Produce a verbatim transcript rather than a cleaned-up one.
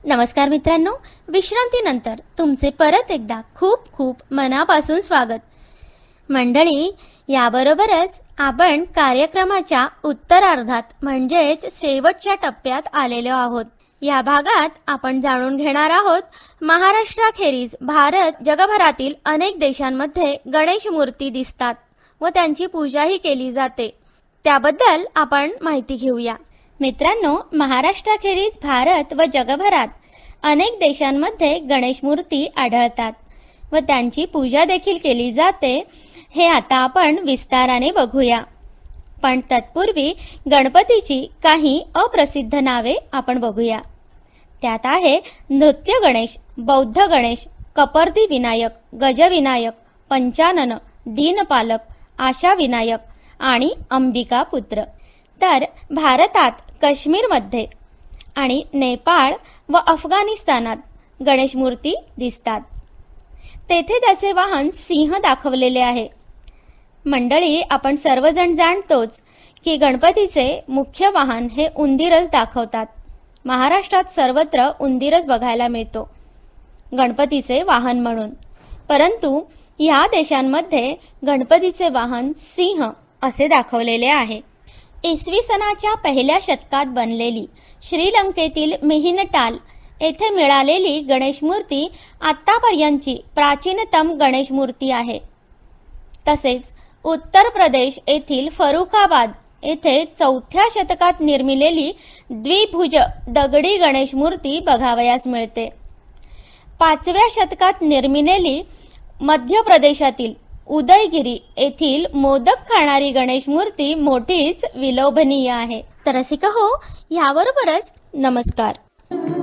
नमस्कार मित्रांनो, विश्रांतीनंतर तुमचे परत एकदा खूप खूप मनापासून स्वागत. मंडळी, याबरोबरच आपण कार्यक्रमाच्या उत्तरार्धात म्हणजेच शेवटच्या टप्प्यात आलेलो आहोत. या भागात आपण जाणून घेणार आहोत महाराष्ट्राखेरीज भारत जगभरातील अनेक देशांमध्ये गणेश मूर्ती दिसतात व त्यांची पूजाही केली जाते. त्याबद्दल आपण माहिती घेऊया. मित्रांनो, महाराष्ट्राखेरीज भारत व जगभरात अनेक देशांमध्ये गणेश मूर्ती आढळतात व त्यांची पूजा देखील केली जाते. हे आता आपण विस्ताराने बघूया. पण तत्पूर्वी गणपतीची काही अप्रसिद्ध नावे आपण बघूया. त्यात आहे नृत्य गणेश, बौद्ध गणेश, कपर्दी विनायक, गजविनायक, पंचानन, दीनपालक, आशा विनायक आणि अंबिका पुत्र. तर भारतात काश्मीरमध्ये आणि नेपाळ व अफगाणिस्तानात गणेश मूर्ती दिसतात. तेथे त्याचे वाहन सिंह दाखवलेले आहे. मंडळी, आपण सर्वजण जाणतोच की गणपतीचे मुख्य वाहन हे उंदीरच दाखवतात. महाराष्ट्रात सर्वत्र उंदीरच बघायला मिळतो गणपतीचे वाहन म्हणून. परंतु या देशांमध्ये गणपतीचे वाहन सिंह असे दाखवलेले आहे. इसवी सनाच्या पहिल्या शतकात बनलेली श्रीलंकेतील मिहिनटाल येथे मिळालेली गणेश मूर्ती आतापर्यंतची प्राचीनतम गणेश मूर्ती आहे. तसेच उत्तर प्रदेश येथील फरुखाबाद येथे चौथ्या शतकात निर्मिलेली द्विभुज दगडी गणेश मूर्ती बघावयास मिळते. पाचव्या शतकात निर्मिलेली मध्य प्रदेशातील उदयगिरी येथील मोदक खाणारी गणेश मूर्ती मोठीच विलोभनीय आहे. तर रसिका हो, याबरोबरच नमस्कार.